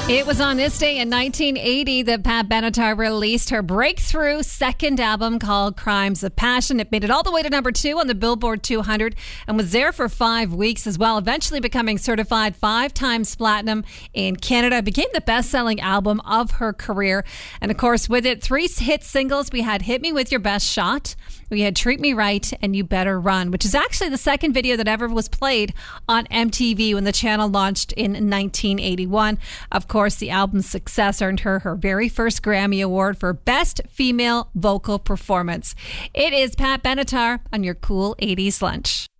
It was on this day in 1980 that Pat Benatar released her breakthrough second album called Crimes of Passion. It made it all the way to number 2 on the Billboard 200 and was there for 5 weeks as well, eventually becoming certified 5 times platinum in Canada. It became the best-selling album of her career. And of course, with it, 3 hit singles. We had Hit Me With Your Best Shot, we had Treat Me Right, and You Better Run, which is actually the second video that ever was played on MTV when the channel launched in 1981. Of course, the album's success earned her her very first Grammy Award for Best Female Vocal Performance. It is Pat Benatar on your Cool 80s Lunch.